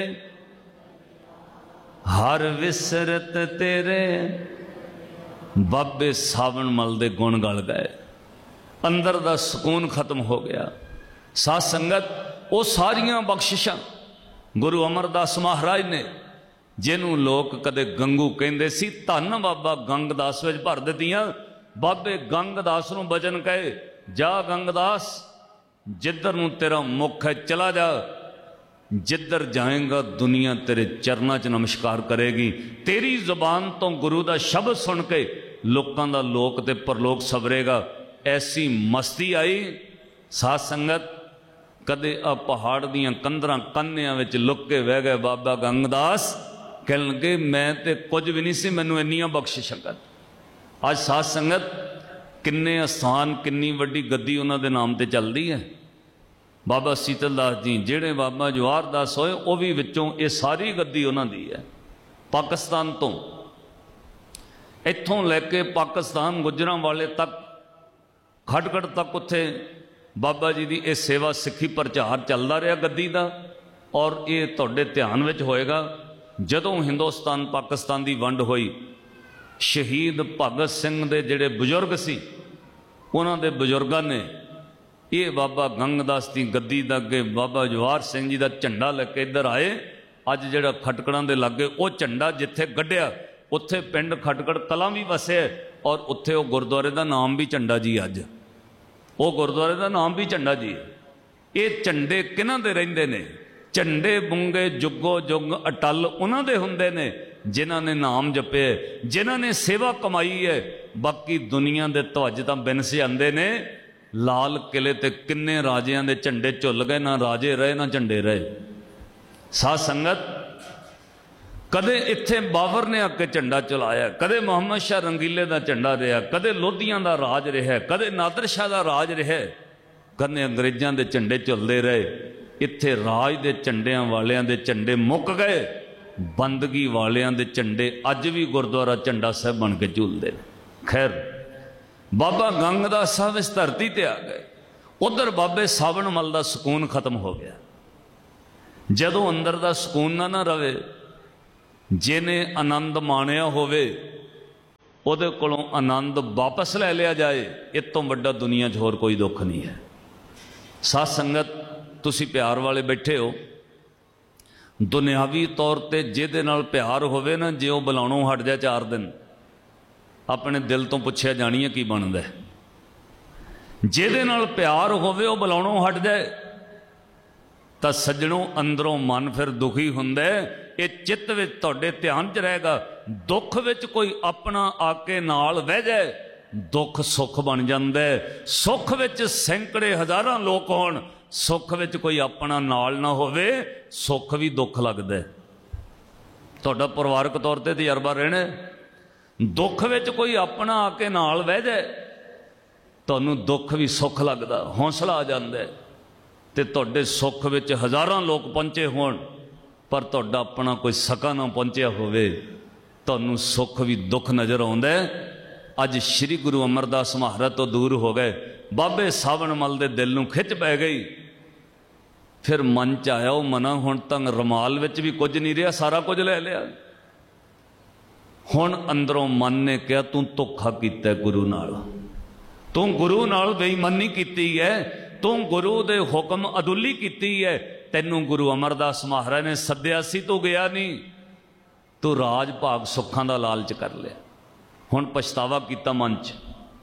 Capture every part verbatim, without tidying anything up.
हर विसरत तेरे बाबे सावन मल दे गुण गल गए, अंदर दा सुकून खत्म हो गया। साध संगत वो सारियां बख्शिशां गुरु अमरदास महाराज ने, जिन्हों लोग कदे गंगू कहते सी, धन बाबा गंगदास विच भर दित्तियां। बाबे गंगदास नूं बचन कहे, जा गंगदास जिधर नूं तेरा मुख है चला जा, जिधर जाएगा दुनिया तेरे चरणों च नमस्कार करेगी। तेरी जुबान तो गुरु का शब्द सुन के लोगों का लोक ते परलोक सवरेगा। ऐसी मस्ती आई साध संगत, कदे आ पहाड़ दियां कंधरां कन्नियां विच लुक के बह गए बाबा गंगदास, कहन लगे मैं ते कुछ भी नहीं सी, मैनूं इन्नियां बख्शिशां कर। अज साध संगत किन्ने आसान किन्नी वड्डी गद्दी उन्हां दे नाम ते चलदी है। बाबा शीतल दास जी जेड़े बाबा जवाहर दास होए, वह भी विचों ये सारी गद्दी उन्हां दी है। पाकिस्तान तो इत्थों लैके पाकिस्तान गुजरांवाले तक, खटगढ़ तक उत्थे बाबा जी की यह सेवा सिक्खी प्रचार चलता रहा गद्दी का। और ये तुहाडे ध्यान विच होएगा, जदों हिंदुस्तान पाकिस्तान की वंड हुई, शहीद भगत सिंह दे जिहड़े बजुर्ग सी, उन्हां दे बजुर्गां ने ये बाबा गंगदास की गद्दी दा अगे बाबा जवाहर सिंह जी का झंडा लैके इधर आए। अज जिहड़ा खटकड़ां दे लागे वो झंडा जिथे गड्ढिया, उत्थे पिंड खटकड़ कलां भी वसे, और उत्थे वो गुरुद्वारे का नाम भी झंडा जी। अज वो गुरुद्वारे का नाम भी झंडा जी। ये झंडे किन्हां दे रहिंदे ने? झंडे बुंगे जुगो जुग अटल उन्हां दे हुंदे ने, जिन्हां ने नाम जपे, जिन्हां ने सेवा कमाई है। बाकी दुनिया दे ध्वज तां बिन सजांदे ने। लाल किले ते किन्ने राजियां दे झंडे झुल गए, ना राजे रहे ना झंडे रहे। साध संगत कदे इत्थे बाबर ने आके झंडा चलाया, कदे मुहम्मद शाह रंगीले का झंडा रहा, कदे लोधियां का राज रहा, कदे नादर शाह का राज रहा, कदे अंग्रेजों के झंडे झुलते रहे। इत्थे राज के झंडियां वालियां दे झंडे मुक गए, बंदगी वालियां दे झंडे अज भी गुरुद्वारा झंडा साहब बन के झूलते। खैर बाबा गंगदास साहब इस धरती ते आ गए, उधर बाबे सावन मल का सुकून खत्म हो गया। जदों अंदर का सुकून ना ना रवे, जिन्हें आनंद माणिया होवे उहदे कोलों आनंद वापस लै लिया जाए, इस तो वड्डा दुनिया च होर कोई दुख नहीं है। साध संगत तुसी प्यार वाले बैठे हो, दुनियावी तौर पर जिहदे नाल प्यार होवे ना, जे वह बुलाणों हट जाए चार दिन, अपने दिल तो पुछया जानिए की बनता है। जिहदे नाल प्यार होवे वह बुलाणों हट जाए तो सज्जणों अंदरों मन फिर दुखी हुंदा है। ये चित्त विच तुहाडे ध्यान च रहेगा। दुख विच कोई अपना आके नाल बह जाए, दुख सुख बन जाता है। सुख विच सैकड़े हज़ारां लोग होण, सुख विच कोई अपना नाल ना होवे, सुख भी दुख लगदा है। तुहाडा परिवारक तौर पर तजर्बा रहना, दुख विच कोई अपना आके नाल बह जाए, तुहानूं दुख भी सुख लगदा, हौसला आ जाता है। तो तुहाडे सुख विच हज़ारां लोग पहुँचे होण, पर तुहाडा अपना कोई सका ना पहुँचया होवे, तुहानूं सुख भी दुख नज़र आउंदा है। अज श्री गुरु अमरदास महाराज तो दूर हो गए, बाबे सावन मल दे दिल नूं खिच पै गई। फिर मन च आया वो मना हुण तां रमाल विच भी कुछ नहीं रहा, सारा कुछ ले लिया। हुण अंदरों मन ने कहा तू धोखा कीता गुरु नाल, तू गुरु नाल बेईमानी कीती है, तू गुरु दे हुक्म अदुली कीती है। तैनू गुरु अमरदास महाराज ने सद्या सी, तू गया नहीं, तू राज भाग सुखां दा लालच कर लिया। हुण पछतावा कीता मन च।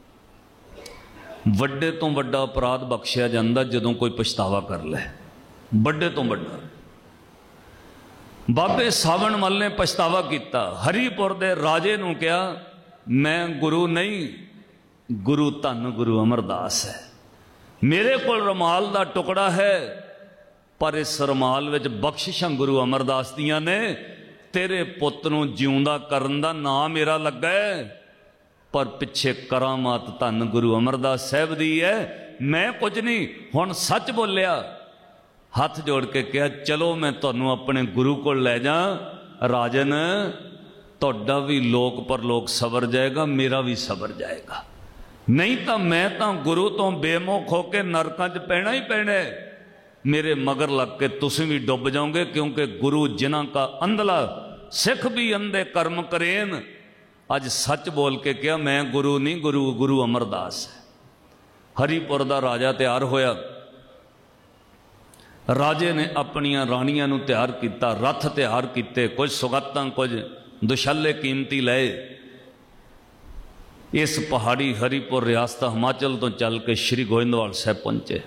वड्डे तो वड्डा अपराध बख्शिया जांदा जदों कोई पछतावा कर ले, वड्डे तो वड्डा। बाबे सावन मल ने पछतावा किया, हरीपुर दे राजे नूं कहा मैं गुरु नहीं, गुरु धन गुरु अमरदास है। मेरे को रमाल का टुकड़ा है, पर इस रमाल विच बख्शिशां गुरु अमरदास दियां ने। तेरे पुत नूं जिउंदा करन दा नाम मेरा लगा है, पर पिछे करामात धन गुरु अमरदास साहब दी है, मैं कुछ नहीं। हुण सच बोलिया, हाथ जोड़ के कहा चलो मैं तुहानूं अपने गुरु को ले जा। राजन तुहाडा भी लोक परलोक सवर जाएगा, मेरा भी सवर जाएगा, नहीं तो मैं तो गुरु तो बेमुख होकर नरकां च पैना ही पैना है। मेरे मगर लग के तुसीं भी डुब जाओगे, क्योंकि गुरु जिन्हां का अंधला सिख भी अंधे कर्म करेन। अज सच बोल के क्या, मैं गुरु नहीं, गुरु गुरु अमरदास है। हरिपुर का राजा तैयार होया, राजे ने अपनिया राणियां नूं तैयार किया, रथ तैयार किए, कुछ सुगातां कुछ दुशाले कीमती लए। इस पहाड़ी हरिपुर रियासत हिमाचल तो चल के श्री गोविंदवाल साहब पहुंचे।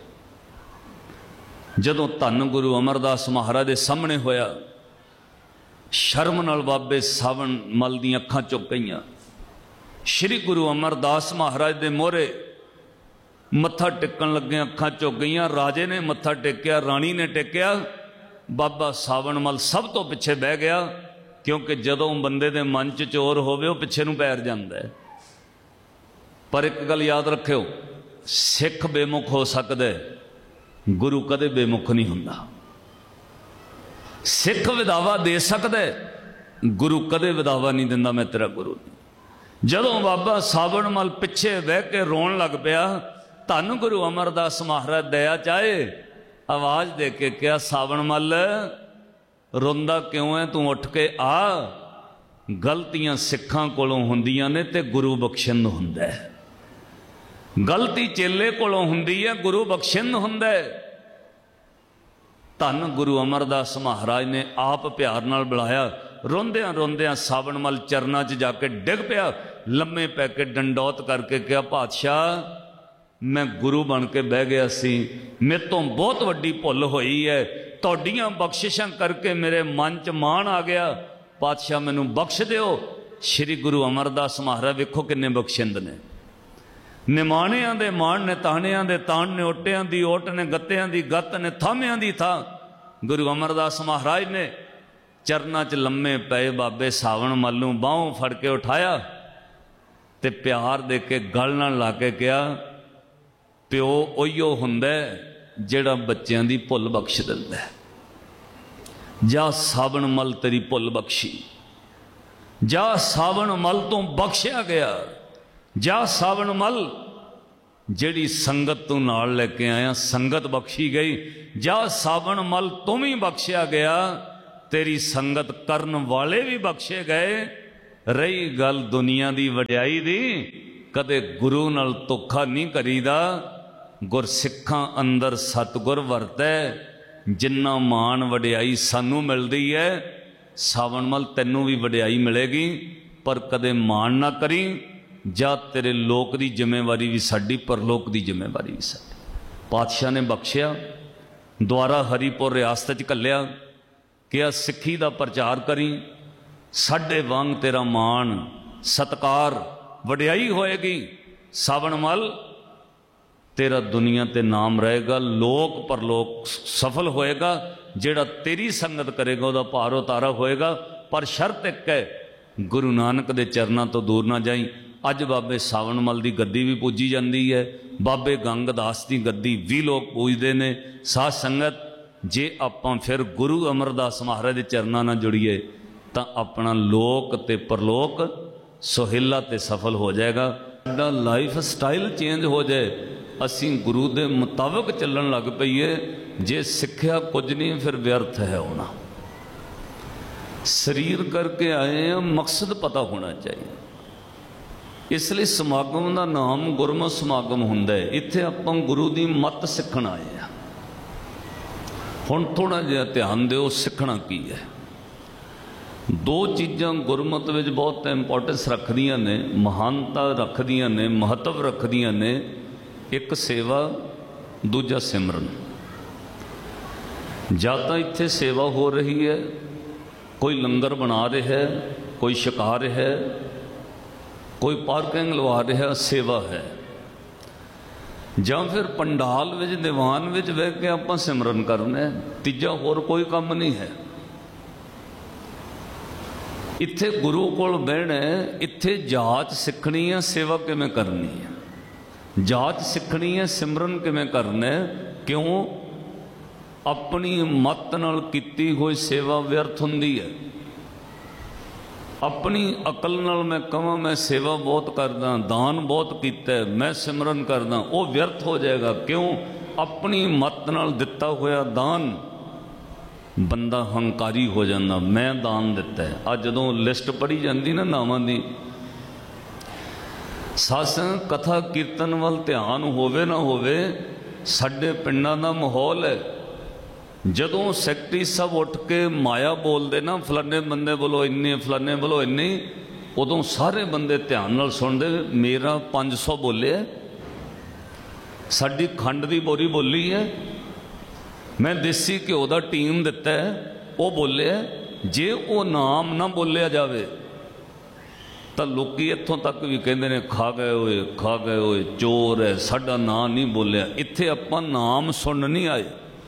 जदों धन गुरु अमरदास महाराज के सामने होया, शर्म नाल बाबे सावण मल दी अखां चुक गईयां। श्री गुरु अमरदास महाराज दे मोहरे मत्था टेकन लगे, अखां चुक गईयां। राजे ने मत्था टेकिया, राणी ने टेकिया, बाबा सावण मल सब तो पिछे बह गया, क्योंकि जदों बंदे दे मन च चोर होवे वो पिछे नूं पैर जांदा है। पर एक गल याद रखियो, सिख बेमुख हो सकदा है, गुरु कदे बेमुख नहीं हुंदा। सिख विदावा दे सकदा है, गुरु कदे विदावा नहीं दिंदा, मैं तेरा गुरु नहीं। जदों बाबा सावण मल पिछे बह के रोन लग पिया, धन गुरु अमरदास महाराज दया चाहे आवाज दे के क्या, सावण मल रोंदा क्यों है, तू उठ के आ। गलतियां सिखां कोलों हुंदियां ने ते गुरु बख्शिंद हुंदा है। गलती चेले कोलों हुंदी है, गुरु बख्शिंद हुंदा है। धन गुरु अमरदास महाराज ने आप प्यार नाल बुलाया। रोंदियां रोंदियां सावण मल चरनां च जाके डिग पिया, लम्मे पै के डंडौत करके क्या, पातशाह मैं गुरु बन के बह गया सी, मेरे तो बहुत वड्डी भुल होई है, तुहाडीआं बख्शिशां करके मेरे मन च मान आ गया, पातशाह मैनू बख्श दिओ। श्री गुरु अमरदास महाराज वेखो किन्ने बख्शिंद ने। निमाणियां दे मान ने, ताहणियां दे ताण ने, ओटियां दी ओट ने, गत्तियां दी गत्त ने, थामियां दी था। गुरु अमरदास महाराज ने चरनां च लम्मे पए बाबे सावण मल नूं बाहों फड़ के उठाया ते प्यार दे के गल नाल ला के कहा, प्यो उहिओ हुंदा जिहड़ा बच्चों की भुल बख्श दिंदा है। जा सावण मल तेरी भुल बख्शी, जा सावण मल तो बख्शिया गया, जा सावण मल जिहड़ी संगत तू नाल लेके आया संगत बख्शी गई। जा सावण मल तुम ही बख्शिया गया, तेरी संगत करन वाले भी बख्शे गए। रही गल दुनिया की वड्याई दी, कदे गुरु नाल धोखा नहीं करीदा। गुरसिखां अंदर सतगुर वरतै, जिन्ना मान वड्याई सानू मिलती है, सावण मल तैनू भी वड्याई मिलेगी। पर कदे मान ना करी, जा तेरे लोक की जिम्मेवारी भी साडी, परलोक की जिम्मेवारी भी साडी। पातशाह ने बख्शिया, द्वारा हरिपुर रियासत च घल्लिया, क्या सिक्खी का प्रचार करी, साडे वांग तेरा मान सत्कार वड्याई होएगी। सावण मल तेरा दुनिया ते नाम रहेगा, लोक परलोक सफल होएगा। जिहड़ा तेरी संगत करेगा वह भार उतारा होएगा। पर शर्त एक है, गुरु नानक दे चरनां तो दूर ना जाई। अज बाबे सावण मल की गद्दी भी पूजी जाती है, बाबे गंगदास की गद्दी भी लोग पूजते हैं। साध संगत जे आपां फिर गुरु अमरदास महाराज के चरनां नाल जुड़ीए तो अपना लोक ते परलोक सुहेला ते सफल हो जाएगा। साडा लाइफ स्टाइल चेंज हो जाए, असी गुरु के मुताबिक चलन लग पईए। जे सिक्ख्या कुछ नहीं फिर व्यर्थ है होना। शरीर करके आए हैं, मकसद पता होना चाहिए। इसलिए समागम का नाम गुरमत समागम हुंदा है। इत्थे आपां गुरु की मत सीखण आए हैं। हुण थोड़ा जिहा ध्यान दिओ, सीखना की है। दो चीज़ां गुरमत विच बहुत इंपोर्टेंस रखदियां ने, महानता रखदियां ने, महत्व रखदियां ने। एक सेवा, दूजा सिमरन। ਜਾਂ ਤਾਂ ਇੱਥੇ सेवा हो रही है, कोई लंगर बना रहा है, कोई छका रहा है, कोई पार्किंग लवा रहा, सेवा है। ਜਾਂ फिर पंडाल विच दीवान विच बह के आपां सिमरन करना है। तीजा होर कोई काम नहीं है। इत्थे गुरु कोल बहना है, इत्थे जाच सीखनी है, सेवा किवें करनी है। जाच सीखनी है, सिमरन किवें करना है। क्यों? अपनी मत नाल कीती हुई सेवा व्यर्थ हुंदी है। अपनी अकल नाल मैं कहां मैं सेवा बहुत करदा, दान बहुत कीता है, मैं सिमरन करदा, वो व्यर्थ हो जाएगा। क्यों? अपनी मत नाल दिता होया दान बंदा हंकारी हो जाता, मैं दान दिता है। अज जदों लिस्ट पढ़ी जाती ना नावां दी, सत्संग कथा कीर्तन वाल ध्यान होवे ना होवे, साडे पिंडां दा माहौल है। जदों सैकटरी साहब उठ के माया बोलते ना, फलाने बंदे बोलो इन्ने, फलाने बोलो इन्ने, उदों सारे बंदे ध्यान नाल सुनते। मेरा पाँच सौ बोले, साडी खंड की बोरी बोली है, मैं देसी घ्यो का टीम दिता है, वो बोले। जे वो नाम ना बोलिया जाए तो लोग इत्थों तक भी कहते हैं खा गए होए, खा गए होए, चोर है, साडा नाम नहीं बोलिया। इत्थे आपां नाम सुन नहीं आए,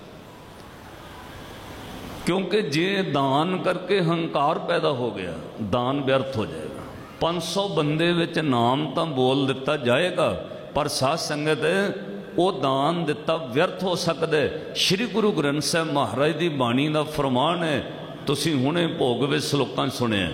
क्योंकि जे दान करके हंकार पैदा हो गया, दान व्यर्थ हो जाएगा। पाँच सौ बंदे विच नाम तो बोल दिता जाएगा, पर साध संगत वो दान दिता व्यर्थ हो सकता है। श्री गुरु ग्रंथ साहब महाराज की बाणी का फरमान है, तुसी हुणे भोग विच श्लोकां सुने।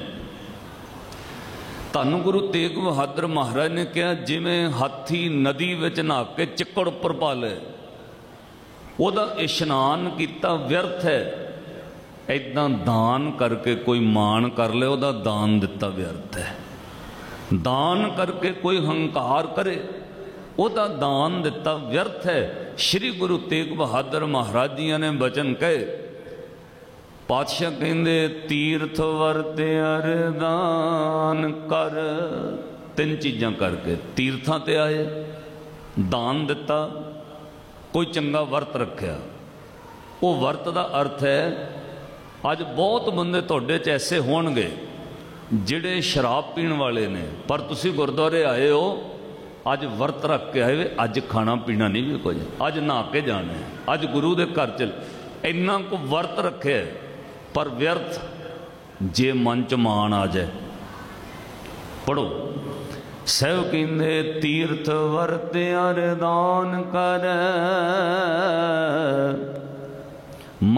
धन गुरु तेग बहादुर महाराज ने कहा, जिवें हाथी नदी विच नहा के चिक्कड़ उपर पा ले, उहदा इशनान किया व्यर्थ है। इदां दान करके कोई मान कर ले, उहदा दान दिता व्यर्थ है। दान करके कोई हंकार करे, उहदा दान दिता व्यर्थ है। श्री गुरु तेग बहादुर महाराज जी ने बचन कहे, पातशाह कहते तीर्थ वरत अरदान कर, तीन चीज़ां करके तीर्थां ते आए, दान दिता, कोई चंगा वर्त रखा। वो वर्त का अर्थ है, अज बहुत बंदे तुहाडे च ऐसे होणगे जिहड़े शराब पीण वाले ने, पर तुसीं गुरद्वारे आए हो, अज वर्त रख के आए, अज खाना पीना नहीं भी कुछ, अज नहा के जाना है, अज गुरु के घर च इन्ना को वर्त रखे, पर व्यर्थ। जे मन च मान आ जाए, पढ़ो। सहब कहते तीर्थ वर्त अरदान कर,